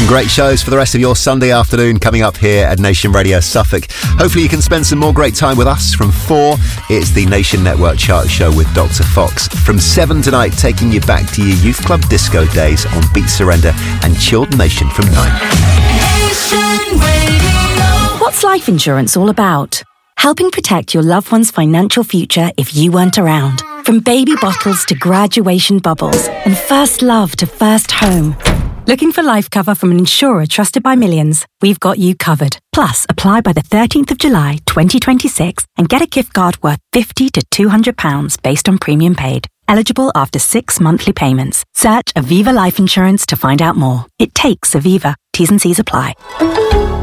Some great shows for the rest of your Sunday afternoon coming up here at Nation Radio Suffolk. Hopefully you can spend some more great time with us from 4. It's the Nation Network Chart Show with Dr. Fox. From 7 tonight, taking you back to your youth club disco days on Beat Surrender, and Chilled Nation from 9. Nation Radio. What's life insurance all about? Helping protect your loved one's financial future if you weren't around. From baby bottles to graduation bubbles, and first love to first home. Looking for life cover from an insurer trusted by millions? We've got you covered. Plus, apply by the 13th of July 2026 and get a gift card worth £50 to £200 based on premium paid. Eligible after 6 monthly payments. Search Aviva Life Insurance to find out more. It takes Aviva. T's and C's apply.